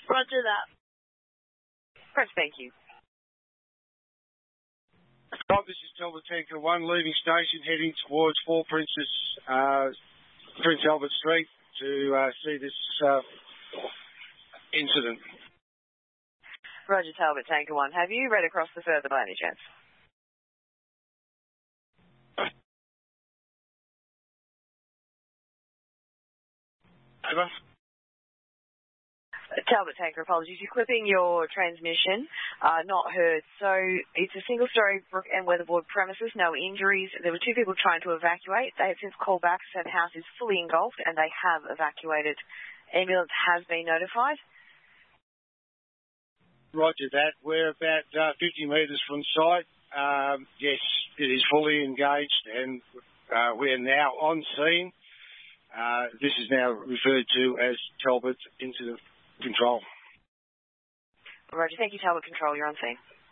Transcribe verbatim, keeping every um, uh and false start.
Roger that. Press thank you. Rob, this is Talbot Tanker one, leaving station, heading towards Four Princess, uh, Prince Albert Street to uh, see this uh, incident. Roger, Talbot Tanker one. Have you read across the further by any chance? Over. Talbot Tanker, apologies. You're clipping your transmission. Uh, not heard. So it's a single-storey Brook and Weatherboard premises, no injuries. There were two people trying to evacuate. They have since called back, said the house is fully engulfed, and they have evacuated. Ambulance has been notified. Roger that. We're about uh, fifty metres from site. Um, yes, it is fully engaged, and uh, we are now on scene. Uh, this is now referred to as Talbot Incident Control. Roger. Thank you, Talbot Control. You're on scene.